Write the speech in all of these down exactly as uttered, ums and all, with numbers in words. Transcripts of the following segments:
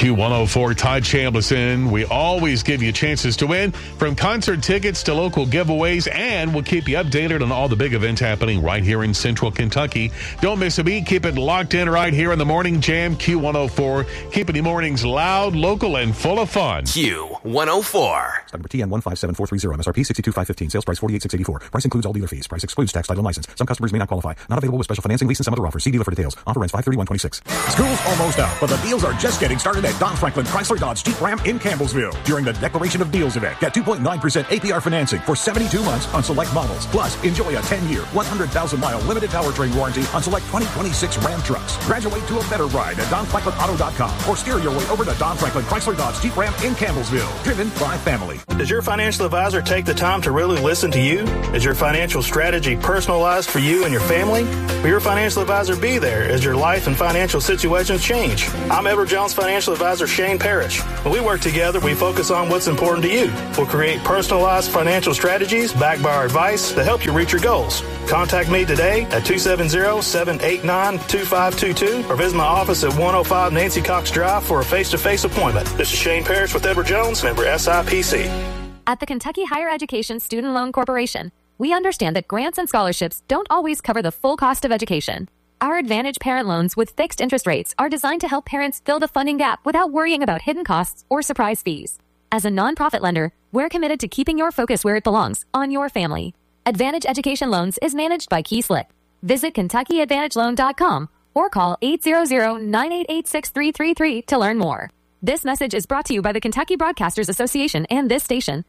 Q one oh four, Todd Chambliss. We always give you chances to win, from concert tickets to local giveaways, and we'll keep you updated on all the big events happening right here in Central Kentucky. Don't miss a beat. Keep it locked in right here in the Morning Jam, Q one oh four. Keeping your mornings loud, local, and full of fun. Q one oh four. Stock number T N one five seven four three zero. M S R P sixty-two thousand five hundred fifteen. Sales price forty-eight thousand six hundred eighty-four. Price includes all dealer fees. Price excludes tax, title, and license. Some customers may not qualify. Not available with special financing, lease, and some other offers. See dealer for details. Offer ends five thirty-one twenty-six. School's almost out, but the deals are just getting started at Don Franklin Chrysler Dodge Jeep Ram in Campbellsville. During the Declaration of Deals event, get two point nine percent A P R financing for seventy-two months on select models. Plus, enjoy a ten-year, one hundred thousand mile limited powertrain warranty on select twenty twenty-six Ram trucks. Graduate to a better ride at don franklin auto dot com or steer your way over to Don Franklin Chrysler Dodge Jeep Ram in Campbellsville. Driven by family. Does your financial advisor take the time to really listen to you? Is your financial strategy personalized for you and your family? Will your financial advisor be there as your life and financial situations change? I'm Edward Jones financial advisor Shane Parrish. When we work together, we focus on what's important to you. We'll create personalized financial strategies backed by our advice to help you reach your goals. Contact me today at two seven zero, seven eight nine, two five two two or visit my office at one oh five Nancy Cox Drive for a face-to-face appointment. This is Shane Parrish with Edward Jones, member S I P C. At the Kentucky Higher Education Student Loan Corporation, we understand that grants and scholarships don't always cover the full cost of education. Our Advantage Parent Loans with fixed interest rates are designed to help parents fill the funding gap without worrying about hidden costs or surprise fees. As a nonprofit lender, we're committed to keeping your focus where it belongs, on your family. Advantage Education Loans is managed by Key Slick. Visit kentucky advantage loan dot com or call eight hundred, nine eight eight, six three three three to learn more. This message is brought to you by the Kentucky Broadcasters Association and this station.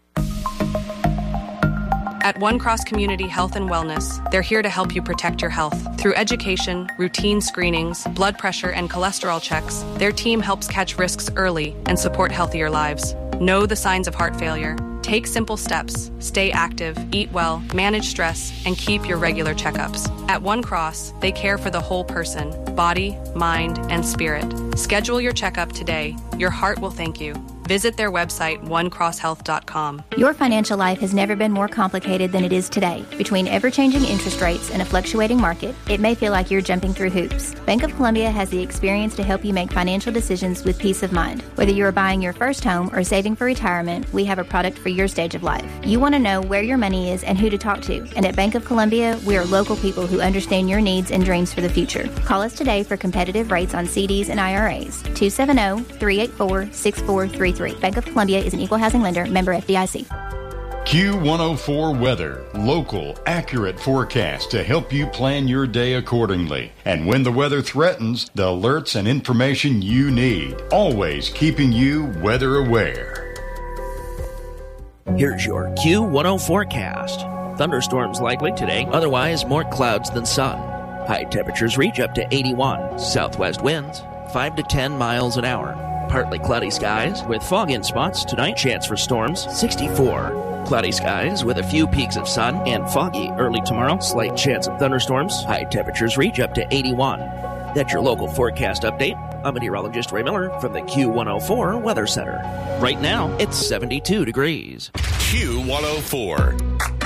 At One Cross Community Health and Wellness, they're here to help you protect your health. Through education, routine screenings, blood pressure, and cholesterol checks, their team helps catch risks early and support healthier lives. Know the signs of heart failure. Take simple steps. Stay active, eat well, manage stress, and keep your regular checkups. At One Cross, they care for the whole person, body, mind, and spirit. Schedule your checkup today. Your heart will thank you. Visit their website, one cross health dot com. Your financial life has never been more complicated than it is today. Between ever-changing interest rates and a fluctuating market, it may feel like you're jumping through hoops. Bank of Columbia has the experience to help you make financial decisions with peace of mind. Whether you are buying your first home or saving for retirement, we have a product for your stage of life. You want to know where your money is and who to talk to. And at Bank of Columbia, we are local people who understand your needs and dreams for the future. Call us today for competitive rates on C Ds and I R As. two seven zero, three eight four, six four three three. Bank of Columbia is an equal housing lender, member F D I C. Q one oh four Weather. Local, accurate forecast to help you plan your day accordingly. And when the weather threatens, the alerts and information you need. Always keeping you weather aware. Here's your Q one oh forecast. Thunderstorms likely today, otherwise more clouds than sun. High temperatures reach up to eighty-one. Southwest winds, five to ten miles an hour. Partly cloudy skies with fog in spots tonight. Chance for storms, sixty-four. Cloudy skies with a few peaks of sun and foggy early tomorrow. Slight chance of thunderstorms. High temperatures reach up to eighty-one. That's your local forecast update. I'm meteorologist Ray Miller from the Q one oh four Weather Center. Right now, it's seventy-two degrees. Q one oh four.